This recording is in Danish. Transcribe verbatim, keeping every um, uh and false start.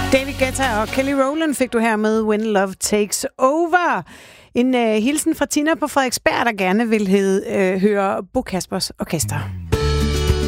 David Guetta og Kelly Rowland fik du her med When Love Takes Over. En uh, hilsen fra Tina på Frederiksberg, der gerne vil hed, uh, høre Bo Kaspers Orkester.